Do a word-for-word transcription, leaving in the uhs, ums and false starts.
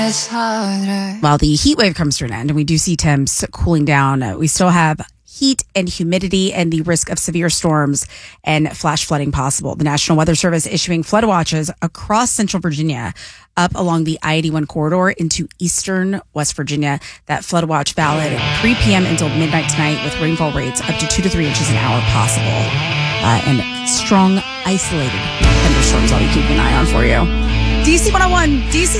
It's harder. While the heat wave comes to an end and we do see temps cooling down, uh, we still have heat and humidity and the risk of severe storms and flash flooding possible. The National Weather Service issuing flood watches across central Virginia up along the I eighty-one corridor into eastern West Virginia. That flood watch valid at three p.m. until midnight tonight with rainfall rates up to two to three inches an hour possible. Uh, and strong, isolated thunderstorms I'll be keeping an eye on for you. D C one oh one, D C's